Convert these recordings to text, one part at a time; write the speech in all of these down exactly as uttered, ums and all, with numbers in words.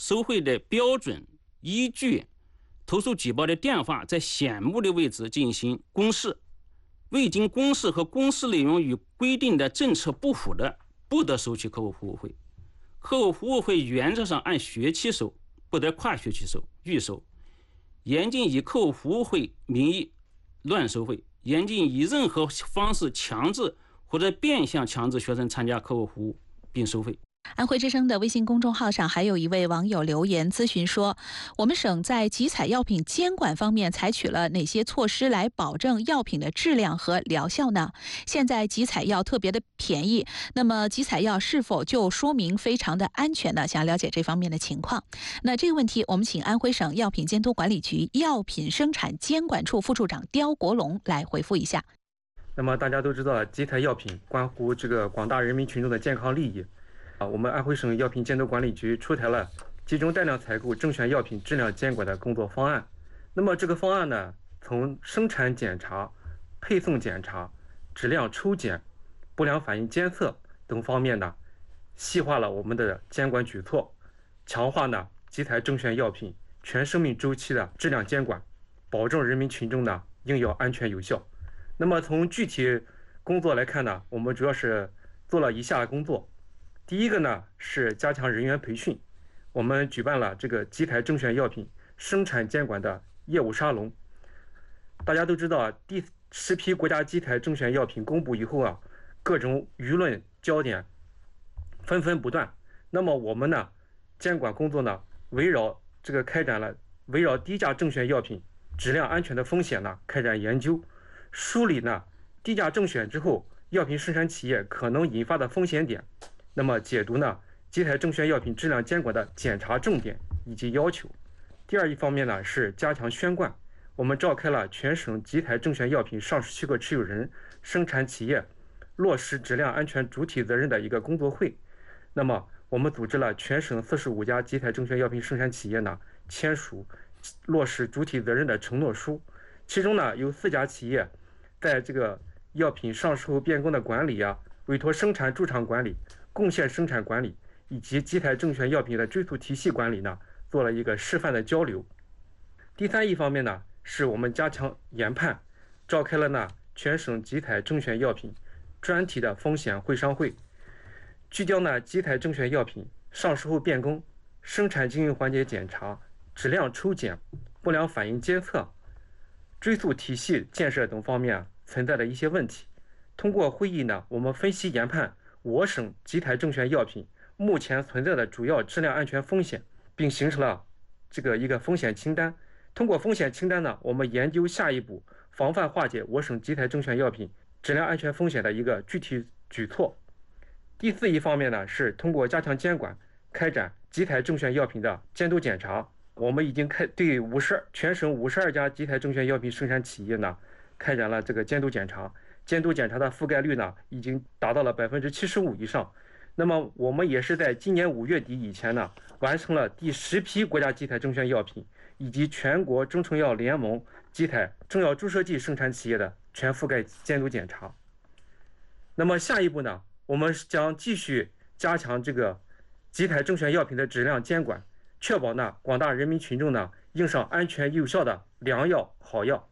收费的标准依据投诉举报的电话在显目的位置进行公示，未经公示和公示内容与规定的政策不符的，不得收取客户服务费。客户服务费原则上按学期收，不得跨学期收、预收。严禁以客户服务费名义乱收费，严禁以任何方式强制或者变相强制学生参加客户服务并收费。 安徽之声的微信公众号上还有一位网友留言咨询说，我们省在集采药品监管方面采取了哪些措施来保证药品的质量和疗效呢？现在集采药特别的便宜，那么集采药是否就说明非常的安全呢？想了解这方面的情况。那这个问题我们请安徽省药品监督管理局药品生产监管处副处长刁国龙来回复一下。 那么大家都知道，集采药品关乎这个广大人民群众的健康利益。啊，我们安徽省药品监督管理局出台了集中带量采购正选药品质量监管的工作方案。那么这个方案呢，从生产检查、配送检查、质量抽检、不良反应监测等方面呢，细化了我们的监管举措，强化呢集采正选药品全生命周期的质量监管，保证人民群众呢用药安全有效。那么从具体工作来看呢，我们主要是做了以下工作。第一个呢是加强人员培训，我们举办了这个集采正选药品生产监管的业务沙龙。大家都知道啊，第十批国家集采正选药品公布以后啊，各种舆论焦点纷纷不断。那么我们呢，监管工作呢，围绕这个开展了围绕低价正选药品质量安全的风险呢，开展研究，梳理呢低价正选之后药品生产企业可能引发的风险点。那么解读呢集采正选药品质量监管的检查重点以及要求。第二一方面呢是加强宣贯，我们召开了全省集采正选药品上市许可持有人、生产企业落实质量安全主体责任的一个工作会。那么我们组织了全省四十五家集采正选药品生产企业呢签署落实主体责任的承诺书，其中呢有四家企业在这个药品上市后变更的管理啊、委托生产驻场管理、贡献生产管理以及集采正选药品的追溯体系管理呢，做了一个示范的交流。第三一方面呢，是我们加强研判，召开了呢全省集采正选药品专题的风险会商会，聚焦呢集采正选药品上市后变更、生产经营环节检查、质量抽检、不良反应监测、追溯体系建设等方面存在的一些问题。通过会议呢，我们分析研判我省集采正选药品目前存在的主要质量安全风险，并形成了这个一个风险清单。通过风险清单呢，我们研究下一步防范化解我省集采正选药品质量安全风险的一个具体举措。第四一方面呢，是通过加强监管，开展集采正选药品的监督检查。我们已经开对五十全省五十二家集采正选药品生产企业呢，开展了这个监督检查。监督检查的覆盖率呢，已经达到了百分之七十五以上。那么我们也是在今年五月底以前呢，完成了第十批国家集采正选药品以及全国中成药联盟集采中药注射剂生产企业的全覆盖监督检查。那么下一步呢，我们将继续加强这个集采正选药品的质量监管，确保呢广大人民群众呢用上安全有效的良药好药。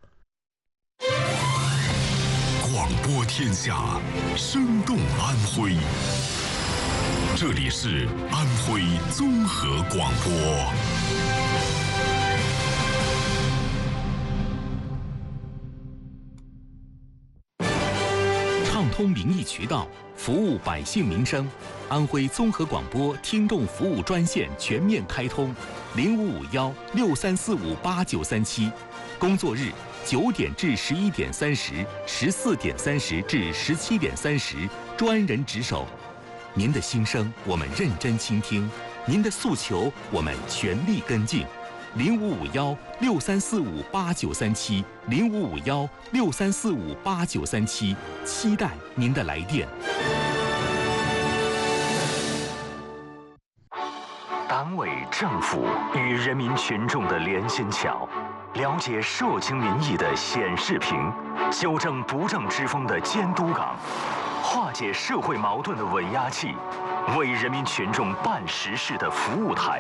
广播天下，生动安徽。这里是安徽综合广播。 畅通民意渠道，服务百姓民生。安徽综合广播听众服务专线全面开通，零五五幺六三四五八九三七，工作日九点至十一点三十，十四点三十至十七点三十，专人值守。您的心声我们认真倾听，您的诉求我们全力跟进。零五五幺六三四五八九三七，零五五幺六三四五八九三七，期待您的来电。 党委政府与人民群众的连心桥，了解社情民意的显示屏，修正不正之风的监督岗，化解社会矛盾的稳压器，为人民群众办实事的服务台。